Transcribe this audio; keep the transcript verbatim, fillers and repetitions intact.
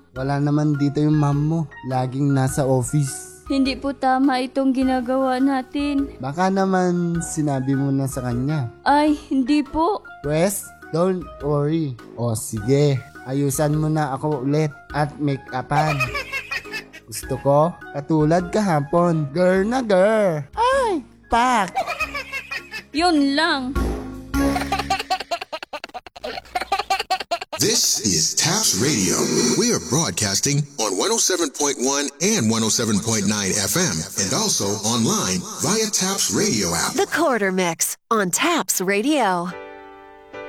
Wala naman dito yung mom mo. Laging nasa office. Hindi po tama itong ginagawa natin. Baka naman sinabi mo na sa kanya. Ay, hindi po. Wes, don't worry. O sige, ayusan mo na ako ulit at make-upan. Gusto ko, katulad kahapon. Girl na girl. Ay, pak! Yun lang. This is Taps Radio. We are broadcasting on one oh seven point one and one oh seven point nine F M and also online via Taps Radio app. The Quarter Mix on Taps Radio.